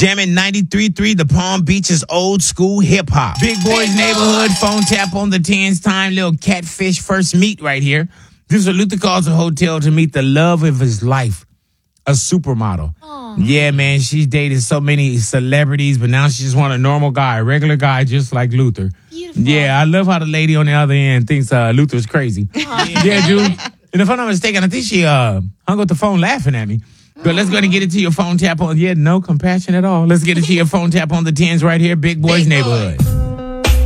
Jamming 93.3, the Palm Beaches old school hip hop. Big Boys Neighborhood, phone tap on the 10's time, little catfish first meet right here. This is Luther calls a hotel to meet the love of his life, a supermodel. Aww. Yeah, man, she's dated so many celebrities, but now she just want a normal guy, a regular guy just like Luther. Beautiful. Yeah, I love how the lady on the other end thinks Luther's crazy. Yeah, dude. And if I'm not mistaken, I think she hung up the phone laughing at me. But let's go ahead and get it to your phone tap on. Yeah, no compassion at all. Let's get it to your phone tap on the 10s right here. Big Boys Neighborhood.